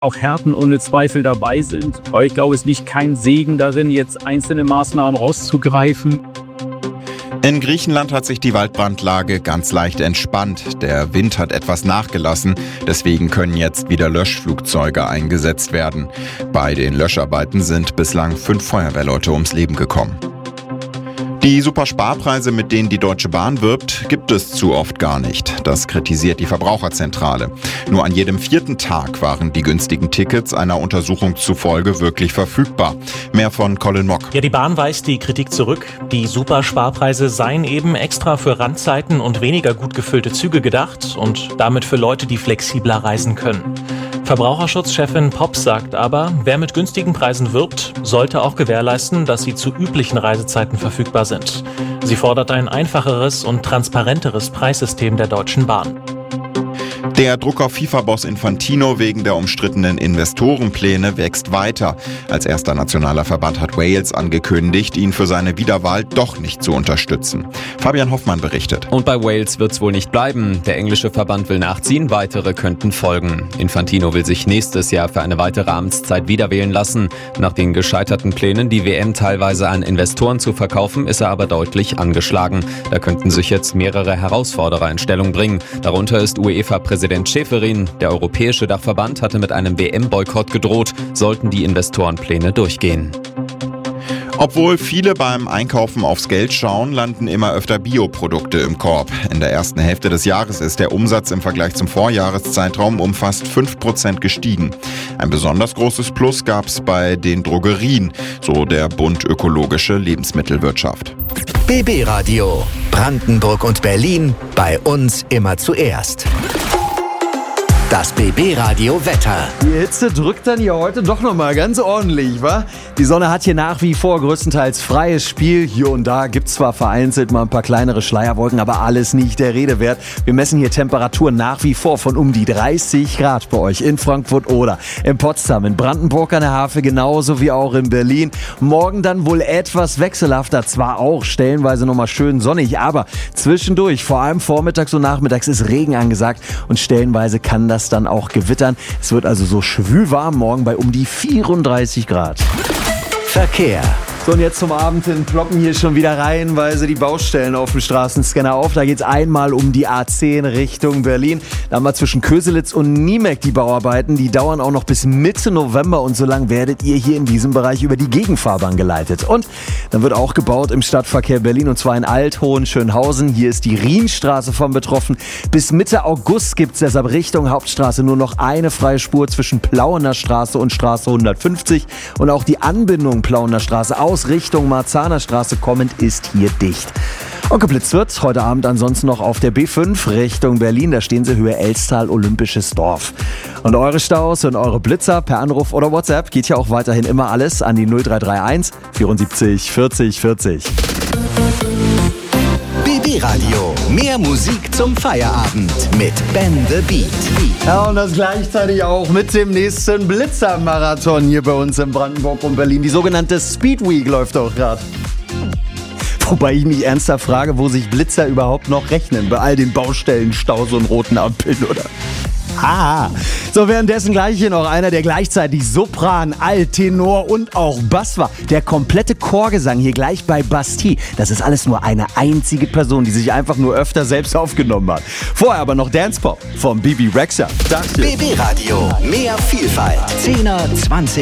auch Härten ohne Zweifel dabei sind. Aber ich glaube, es liegt kein Segen darin, jetzt einzelne Maßnahmen rauszugreifen. In Griechenland hat sich die Waldbrandlage ganz leicht entspannt. Der Wind hat etwas nachgelassen, deswegen können jetzt wieder Löschflugzeuge eingesetzt werden. Bei den Löscharbeiten sind bislang 5 Feuerwehrleute ums Leben gekommen. Die Supersparpreise, mit denen die Deutsche Bahn wirbt, gibt es zu oft gar nicht. Das kritisiert die Verbraucherzentrale. Nur an jedem 4. Tag waren die günstigen Tickets einer Untersuchung zufolge wirklich verfügbar. Mehr von Colin Mock. Ja, die Bahn weist die Kritik zurück. Die Supersparpreise seien eben extra für Randzeiten und weniger gut gefüllte Züge gedacht und damit für Leute, die flexibler reisen können. Verbraucherschutzchefin Pops sagt aber, wer mit günstigen Preisen wirbt, sollte auch gewährleisten, dass sie zu üblichen Reisezeiten verfügbar sind. Sie fordert ein einfacheres und transparenteres Preissystem der Deutschen Bahn. Der Druck auf FIFA-Boss Infantino wegen der umstrittenen Investorenpläne wächst weiter. Als erster nationaler Verband hat Wales angekündigt, ihn für seine Wiederwahl doch nicht zu unterstützen. Fabian Hoffmann berichtet. Und bei Wales wird's wohl nicht bleiben. Der englische Verband will nachziehen, weitere könnten folgen. Infantino will sich nächstes Jahr für eine weitere Amtszeit wiederwählen lassen. Nach den gescheiterten Plänen, die WM teilweise an Investoren zu verkaufen, ist er aber deutlich angeschlagen. Da könnten sich jetzt mehrere Herausforderer in Stellung bringen. Darunter ist UEFA-Präsident Schäferin. Der europäische Dachverband hatte mit einem WM-Boykott gedroht, sollten die Investorenpläne durchgehen. Obwohl viele beim Einkaufen aufs Geld schauen, landen immer öfter Bioprodukte im Korb. In der ersten Hälfte des Jahres ist der Umsatz im Vergleich zum Vorjahreszeitraum um fast 5% gestiegen. Ein besonders großes Plus gab es bei den Drogerien, so der Bund Ökologische Lebensmittelwirtschaft. BB Radio. Brandenburg und Berlin. Bei uns immer zuerst. Das BB Radio Wetter. Die Hitze drückt dann hier heute doch nochmal ganz ordentlich, wa? Die Sonne hat hier nach wie vor größtenteils freies Spiel. Hier und da gibt's zwar vereinzelt mal ein paar kleinere Schleierwolken, aber alles nicht der Rede wert. Wir messen hier Temperaturen nach wie vor von um die 30 Grad bei euch in Frankfurt oder in Potsdam, in Brandenburg an der Havel, genauso wie auch in Berlin. Morgen dann wohl etwas wechselhafter, zwar auch stellenweise nochmal schön sonnig, aber zwischendurch, vor allem vormittags und nachmittags, ist Regen angesagt und stellenweise kann das dann auch gewittern. Es wird also so schwülwarm morgen bei um die 34 Grad. Verkehr. So, und jetzt zum Abend hin ploppen hier schon wieder reihenweise die Baustellen auf dem Straßenscanner auf. Da geht's einmal um die A10 Richtung Berlin. Da haben wir zwischen Köselitz und Niemek die Bauarbeiten. Die dauern auch noch bis Mitte November und so lang werdet ihr hier in diesem Bereich über die Gegenfahrbahn geleitet. Und dann wird auch gebaut im Stadtverkehr Berlin und zwar in Alt-Hohenschönhausen. Hier ist die Rienstraße von betroffen. Bis Mitte August gibt's deshalb Richtung Hauptstraße nur noch eine freie Spur zwischen Plauener Straße und Straße 150. Und auch die Anbindung Plauener Straße aus Richtung Marzahner Straße kommend ist hier dicht. Und geblitzt wird heute Abend ansonsten noch auf der B5 Richtung Berlin. Da stehen sie Höhe Elstal, Olympisches Dorf. Und eure Staus und eure Blitzer per Anruf oder WhatsApp geht ja auch weiterhin immer alles an die 0331 74 40 40. BB Radio. Mehr Musik zum Feierabend mit Ben the Beat. Ja, und das gleichzeitig auch mit dem nächsten Blitzermarathon hier bei uns in Brandenburg und Berlin. Die sogenannte Speed Week läuft auch gerade. Wobei ich mich ernsthaft frage, wo sich Blitzer überhaupt noch rechnen. Bei all den Baustellen, Staus und roten Ampeln, oder? So, währenddessen gleich hier noch einer, der gleichzeitig Sopran, Alt, Tenor und auch Bass war. Der komplette Chorgesang hier gleich bei Bastille. Das ist alles nur eine einzige Person, die sich einfach nur öfter selbst aufgenommen hat. Vorher aber noch Dance Pop vom Bibi Rexha. BB Radio. Mehr Vielfalt. 10er, 20